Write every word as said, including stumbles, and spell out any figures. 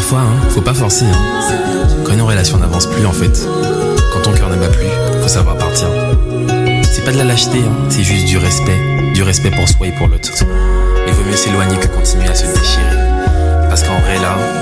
parfois, hein, faut pas forcer. Hein. Quand une relation n'avance plus, en fait, quand ton cœur ne bat plus, faut savoir partir. C'est pas de la lâcheté, hein, c'est juste du respect. Du respect pour soi et pour l'autre. Il vaut mieux s'éloigner que continuer à se déchirer. Parce qu'en vrai, là,